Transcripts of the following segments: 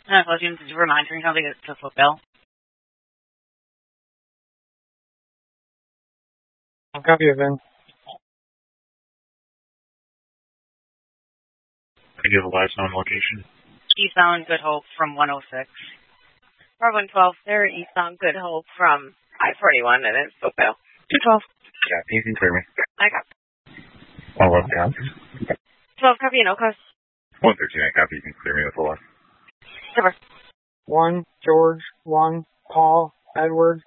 Closium, did you remind me how to get to Footbell? Copy it, Ben. I give a last known location. Eastbound Good Hope from 106. Car 112, they're eastbound Good Hope from I-41 and it's Footbell. 212. Yeah, you can clear me. I got 111 count. 12, copy, no cost. 113, I copy. You can clear me with the left. Cover. 1 George, 1 Paul, Edward,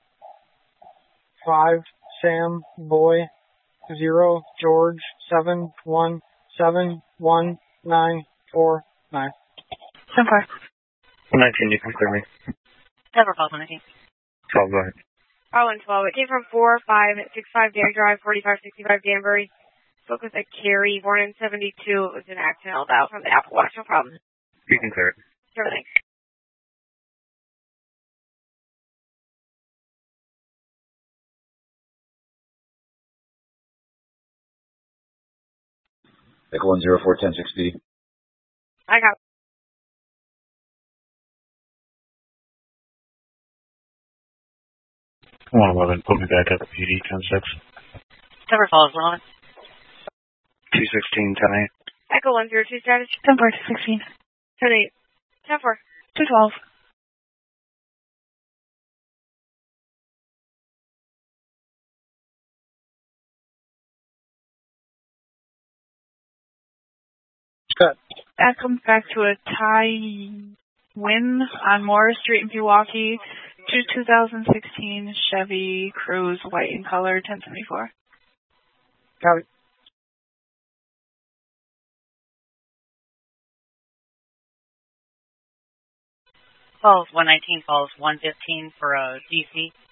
5 Sam, Boy, 0 George, 7 1 7 1 9 4 9. 10-4. 119, you can clear me. Cover, Paul 119. 12, go ahead. Car 112, it came from 4565 Dan Drive, 4565 Danbury. Spoke with a Carrie, born in 72. It was an accidental dial from the Apple Watch, no problem. You can clear it. Sure, thanks. Echo 104-1060. I got 111, put me back at the PD, 10-6. Cover, follows 111. 216, 10-8. Echo 102 status. 10-4, 216. 10-8. 10-4. 212. Cut. That comes back to a tie win on Morris Street in Pewaukee. 2016 Chevy Cruze, white in color, 1074. Copy. Falls 119, falls 115 for a DC.